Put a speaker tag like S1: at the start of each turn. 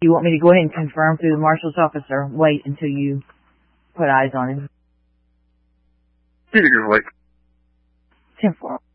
S1: you want me to go ahead and confirm through the marshal's office, or wait until you put eyes on him?
S2: You can just wait.
S1: 10-4.